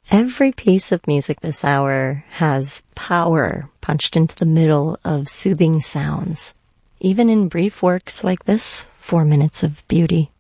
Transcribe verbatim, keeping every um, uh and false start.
Every piece of music this hour has power punched into the middle of soothing sounds. Even in brief works like this, Four Minutes of Beauty.